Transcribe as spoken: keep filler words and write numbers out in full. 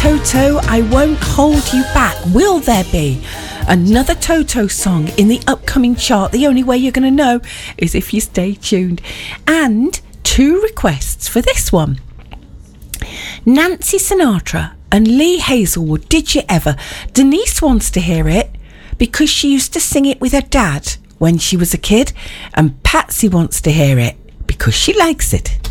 Toto, I Won't Hold You Back. Will there be another Toto song in the upcoming chart? The only way you're going to know is if you stay tuned. And two requests for this one. Nancy Sinatra and Lee Hazelwood, Did You Ever? Denise wants to hear it because she used to sing it with her dad when she was a kid, and Patsy wants to hear it because she likes it.